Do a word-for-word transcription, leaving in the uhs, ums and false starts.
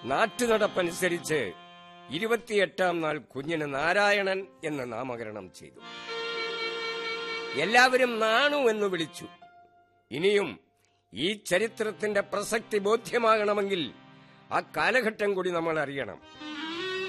നാട്ടുനടപ്പനുസരിച്ച് ഇരുപത്തിയെട്ടാം നാൾ കുഞ്ഞിന് നാരായണൻ എന്ന് നാമകരണം ചെയ്തു. എല്ലാവരും നാണു എന്ന് വിളിച്ചു. ഇനിയും ഈ ചരിത്രത്തിന്റെ പ്രസക്തി ബോധ്യമാകണമെങ്കിൽ ആ കാലഘട്ടം കൂടി നമ്മൾ അറിയണം.